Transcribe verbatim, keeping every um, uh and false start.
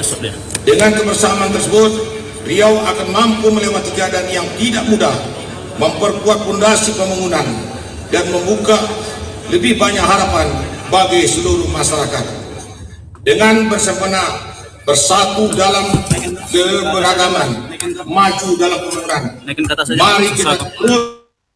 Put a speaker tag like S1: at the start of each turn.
S1: Dengan kebersamaan tersebut, Riau akan mampu melewati keadaan yang tidak mudah, memperkuat fondasi pembangunan, dan membuka lebih banyak harapan bagi seluruh masyarakat. Dengan bersama bersatu dalam keberagaman, maju dalam pembangunan. Mari kita